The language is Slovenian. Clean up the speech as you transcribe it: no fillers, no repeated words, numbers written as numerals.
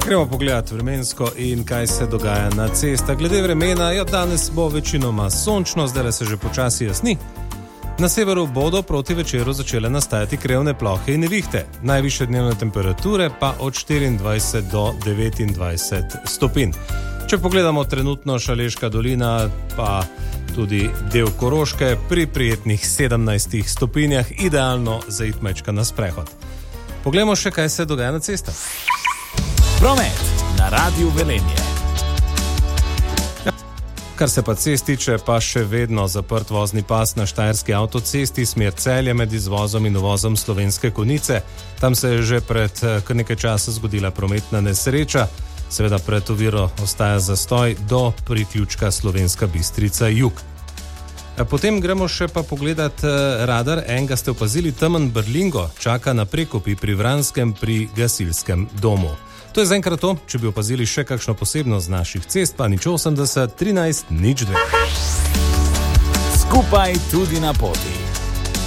Gremo pogledati vremensko in kaj se dogaja na cestah. Glede vremena, danes bo večinoma sončno, zdaj se že počasi jasni. Na severu bodo proti večeru začele nastajati krevne plohe in nevihte. Najvišje dnevne temperature pa od 24 do 29 stopinj. Če pogledamo trenutno Šaleška dolina, pa tudi del Koroške pri prijetnih 17 stopinjah, idealno za iti majčka na sprehod. Poglejmo še, kaj se dogaja na cestah. Promet na Radiu Velenje. Kar se pa cest tiče, pa še vedno zaprt vozni pas na Štajerski avtocesti smer Celje med izvozom in uvozom Slovenske Konjice. Tam se je že pred kar nekaj časa zgodila prometna nesreča. Seveda pred oviro ostaja zastoj do priključka Slovenska Bistrica jug. Potem gremo še pa pogledat radar. Enega ste opazili, temen Berlingo čaka na prekopi pri Vranskem pri gasilskem domu. To je zaenkrat to. Če bi opazili še kakšno posebnost z naših cest, pa 080 13 02. Skupaj tudi na poti.